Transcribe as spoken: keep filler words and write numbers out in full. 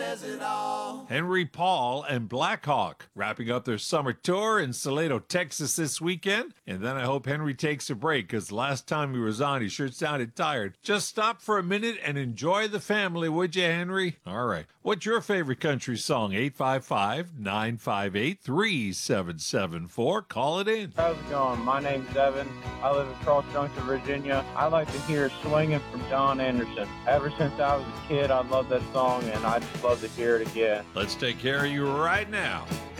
says it all. Henry Paul and Blackhawk wrapping up their summer tour in Salado, Texas this weekend. And then I hope Henry takes a break, because last time he was on, he sure sounded tired. Just stop for a minute and enjoy the family, would you, Henry? All right. What's your favorite country song? eight five five, nine five eight, three seven seven four. Call it in. How's it going? My name's Evan. I live in Cross Junction, Virginia. I like to hear Swinging from John Anderson. Ever since I was a kid, I love that song, and I just love to hear it again. Let's take care of you right now.